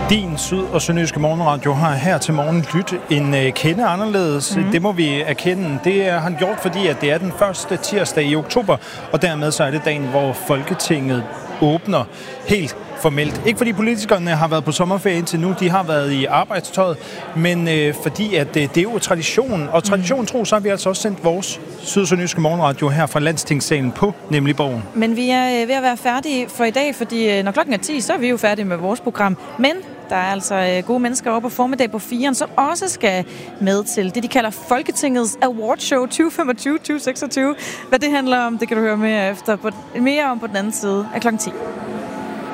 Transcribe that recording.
Din Syd- og Sønderjyske Morgenradio har her til morgen lyttet en kende anderledes. Det må vi erkende. Det har han gjort, fordi at det er den første tirsdag i oktober, og dermed så er det dagen, hvor Folketinget åbner helt formelt. Ikke fordi politikerne har været på sommerferie indtil nu, de har været i arbejdstøjet, men fordi at det er jo tradition, og tradition tro, så har vi altså også sendt vores Syd- og Sønderjyske Morgenradio her fra Landstingssalen på, nemlig Borgen. Men vi er ved at være færdige for i dag, fordi når klokken er 10, så er vi jo færdige med vores program. Men der er altså gode mennesker oppe på formiddag på 4'eren, som også skal med til det, de kalder Folketingets Awardshow 2025-2026. Hvad det handler om, det kan du høre mere om på den anden side af klokken 10.